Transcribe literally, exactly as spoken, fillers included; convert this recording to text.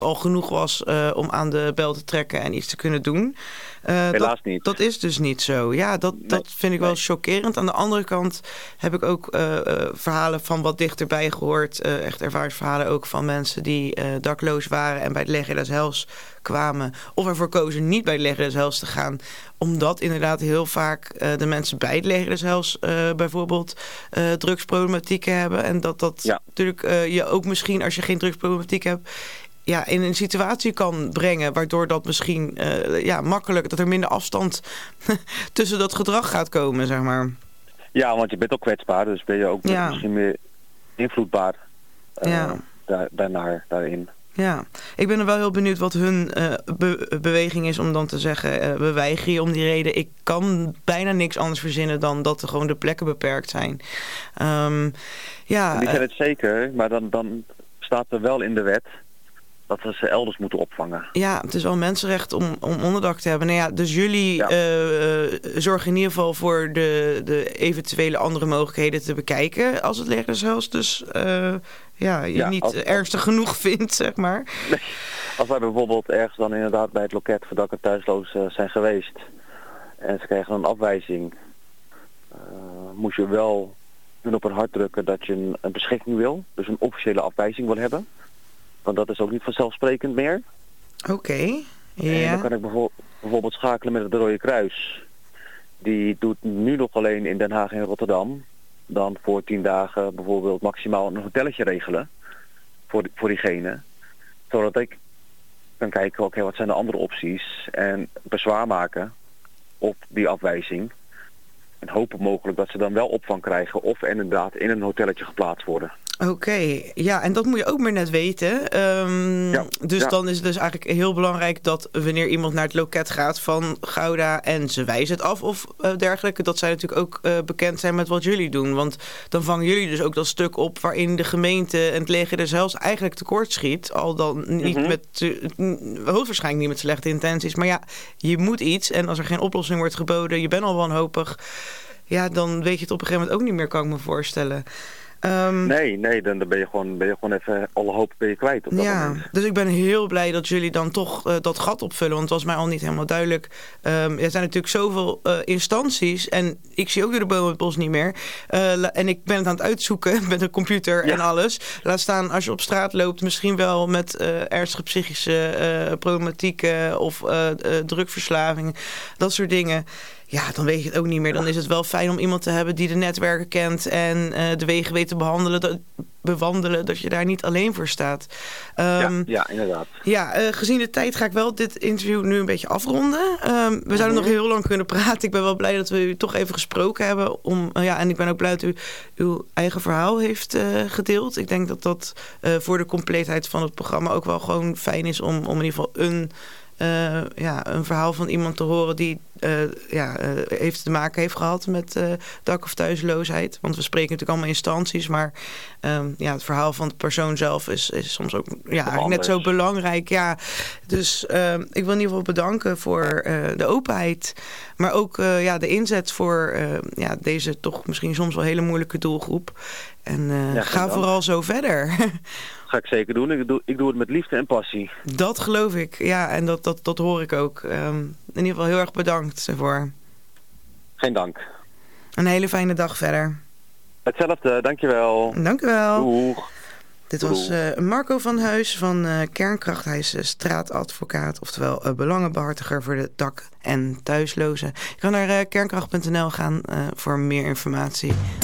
al genoeg was uh, om aan de bel te trekken en iets te kunnen doen. Uh, Helaas dat, niet. Dat is dus niet zo. Ja, dat, nee, dat vind ik wel nee. chockerend. Aan de andere kant heb ik ook uh, uh, verhalen van wat dichterbij gehoord. Uh, echt ervaringsverhalen ook van mensen die uh, dakloos waren en bij het Leger des Heils kwamen. Of ervoor kozen niet bij het Leger des Heils te gaan. Omdat inderdaad heel vaak uh, de mensen bij het Leger des Heils uh, bijvoorbeeld uh, drugsproblematieken hebben. En dat dat ja. natuurlijk uh, je ook misschien als je geen drugsproblematiek hebt, ja, in een situatie kan brengen waardoor dat misschien uh, ja, makkelijk, dat er minder afstand tussen dat gedrag gaat komen, zeg maar. Ja, want je bent ook kwetsbaar, dus ben je ook ja. misschien meer invloedbaar uh, ja. daar, daarnaar, daarin. Ja, ik ben er wel heel benieuwd wat hun uh, be- beweging is om dan te zeggen, uh, we weigeren je om die reden. Ik kan bijna niks anders verzinnen dan dat er gewoon de plekken beperkt zijn. Um, ja, die zijn het zeker, maar dan, dan staat er wel in de wet dat we ze elders moeten opvangen. Ja, het is wel mensenrecht om, om onderdak te hebben. Nou ja, dus jullie ja. uh, uh, zorgen in ieder geval voor de, de eventuele andere mogelijkheden te bekijken als het Leger des Heils dus uh, ja, je ja, niet als, ernstig als, genoeg vindt, zeg maar. Nee, als wij bijvoorbeeld ergens dan inderdaad bij het loket voor dak- en thuislozen zijn geweest en ze krijgen een afwijzing, uh, moet je wel hun op een hart drukken dat je een, een beschikking wil, dus een officiële afwijzing wil hebben. Want dat is ook niet vanzelfsprekend meer. Oké, okay. ja. En dan kan ik bijvoorbeeld, bijvoorbeeld schakelen met het Rode Kruis. Die doet nu nog alleen in Den Haag en Rotterdam. Dan voor tien dagen bijvoorbeeld maximaal een hotelletje regelen. Voor, voor diegene. Zodat ik kan kijken, oké, okay, wat zijn de andere opties? En bezwaar maken op die afwijzing. En hopen mogelijk dat ze dan wel opvang krijgen. Of inderdaad in een hotelletje geplaatst worden. Oké, okay. Ja, en dat moet je ook maar net weten. Um, ja, dus ja. dan is het dus eigenlijk heel belangrijk dat wanneer iemand naar het loket gaat van Gouda en ze wijzen het af of uh, dergelijke, dat zij natuurlijk ook uh, bekend zijn met wat jullie doen. Want dan vangen jullie dus ook dat stuk op waarin de gemeente en het Leger des Heils eigenlijk tekort schiet. Al dan niet mm-hmm. met, uh, hoogstwaarschijnlijk niet met slechte intenties. Maar ja, je moet iets en als er geen oplossing wordt geboden, je bent al wanhopig. Ja, dan weet je het op een gegeven moment ook niet meer, kan ik me voorstellen. Um, nee, nee, dan ben je gewoon, ben je gewoon even alle hoop ben je kwijt op dat ja, moment. Dus ik ben heel blij dat jullie dan toch uh, dat gat opvullen. Want het was mij al niet helemaal duidelijk. Um, er zijn natuurlijk zoveel uh, instanties. En ik zie ook door de bomen het bos niet meer. Uh, en ik ben het aan het uitzoeken met een computer ja. en alles. Laat staan als je op straat loopt. Misschien wel met uh, ernstige psychische uh, problematieken. Of uh, uh, drugverslaving. Dat soort dingen. Ja, dan weet je het ook niet meer. Dan is het wel fijn om iemand te hebben die de netwerken kent en uh, de wegen weet te behandelen, dat, bewandelen, dat je daar niet alleen voor staat. Um, ja, ja, inderdaad. Ja, uh, gezien de tijd ga ik wel dit interview nu een beetje afronden. Um, we zouden mm-hmm. nog heel lang kunnen praten. Ik ben wel blij dat we u toch even gesproken hebben. Om, uh, ja, en ik ben ook blij dat u uw eigen verhaal heeft uh, gedeeld. Ik denk dat dat uh, voor de compleetheid van het programma ook wel gewoon fijn is om, om in ieder geval een Uh, ja, een verhaal van iemand te horen die uh, ja, uh, heeft te maken heeft gehad met uh, dak- of thuisloosheid. Want we spreken natuurlijk allemaal instanties, maar um, ja, het verhaal van de persoon zelf is, is soms ook ja, eigenlijk net zo belangrijk. Ja. Dus uh, ik wil in ieder geval bedanken voor uh, de openheid, maar ook uh, ja, de inzet voor uh, ja, deze toch misschien soms wel hele moeilijke doelgroep. En uh, ja, ga vooral zo verder. Ga ik zeker doen. Ik doe, ik doe het met liefde en passie. Dat geloof ik. Ja, en dat, dat, dat hoor ik ook. Um, in ieder geval heel erg bedankt ervoor. Geen dank. Een hele fijne dag verder. Hetzelfde, dankjewel. Dank u wel. Doeg. Dit Doeg. was uh, Marco van Huis van uh, Kernkracht. Hij is uh, straatadvocaat, oftewel uh, belangenbehartiger voor de dak- en thuislozen. Je kan naar uh, kernkracht punt n l gaan uh, voor meer informatie.